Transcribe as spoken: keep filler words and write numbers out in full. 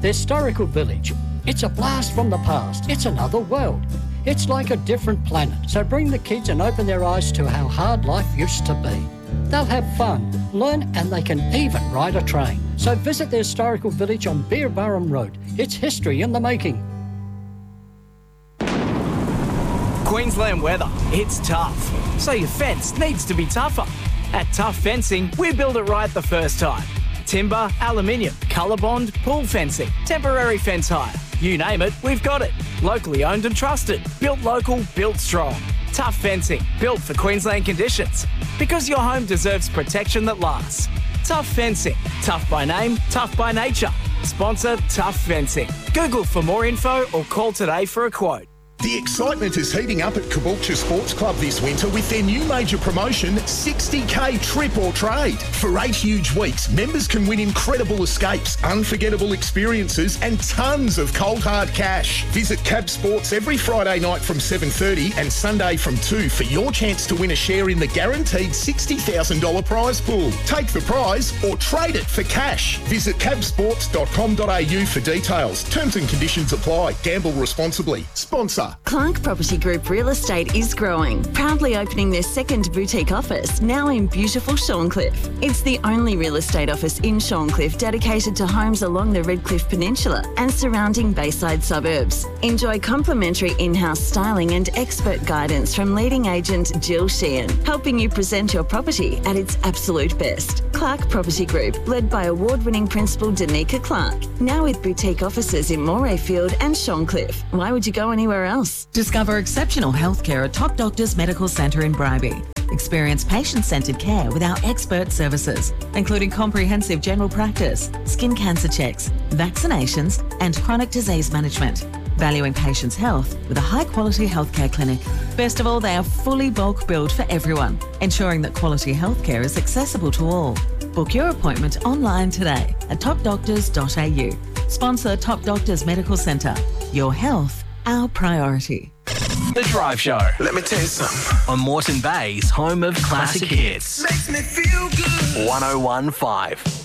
The Historical Village. It's a blast from the past. It's another world. It's like a different planet. So bring the kids and open their eyes to how hard life used to be. They'll have fun, learn, and they can even ride a train. So visit the Historical Village on Beerburrum Road. It's history in the making. Queensland weather, it's tough. So your fence needs to be tougher. At Tough Fencing, we build it right the first time. Timber, aluminium, ColourBond, pool fencing, temporary fence hire. You name it, we've got it. Locally owned and trusted. Built local, built strong. Tough Fencing, built for Queensland conditions. Because your home deserves protection that lasts. Tough Fencing. Tough by name, tough by nature. Sponsor Tough Fencing. Google for more info or call today for a quote. The excitement is heating up at Caboolture Sports Club this winter with their new major promotion, sixty K Trip or Trade. For eight huge weeks, members can win incredible escapes, unforgettable experiences and tons of cold hard cash. Visit Cab Sports every Friday night from seven thirty and Sunday from two for your chance to win a share in the guaranteed sixty thousand dollars prize pool. Take the prize or trade it for cash. Visit cab sports dot com dot a u for details. Terms and conditions apply. Gamble responsibly. Sponsor Clark Property Group Real Estate is growing, proudly opening their second boutique office, now in beautiful Shorncliffe. It's the only real estate office in Shorncliffe dedicated to homes along the Redcliffe Peninsula and surrounding Bayside suburbs. Enjoy complimentary in-house styling and expert guidance from leading agent Jill Sheehan, helping you present your property at its absolute best. Clark Property Group, led by award-winning principal Danica Clark, now with boutique offices in Morayfield and Shorncliffe. Why would you go anywhere else? Discover exceptional healthcare at Top Doctors Medical Centre in Bribie. Experience patient-centred care with our expert services, including comprehensive general practice, skin cancer checks, vaccinations and chronic disease management. Valuing patients' health with a high-quality healthcare clinic. Best of all, they are fully bulk billed for everyone, ensuring that quality healthcare is accessible to all. Book your appointment online today at top doctors dot a u. Sponsor Top Doctors Medical Centre. Your health, our priority. The Drive Show. Let me tell you something. On Moreton Bay's home of classic, classic hits. Makes me feel good. one oh one point five.